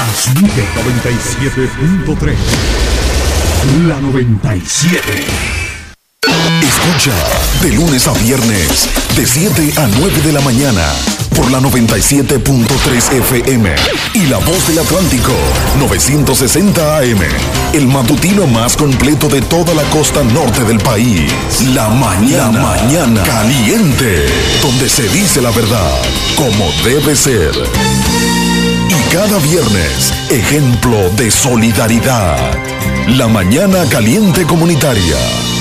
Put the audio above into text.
Transmite 97.3. La 97. Escucha de lunes a viernes de 7 a 9 de la mañana por la 97.3 FM y La Voz del Atlántico 960 AM, el matutino más completo de toda la costa norte del país. La mañana caliente, donde se dice la verdad como debe ser. Y cada viernes, ejemplo de solidaridad. La mañana caliente comunitaria.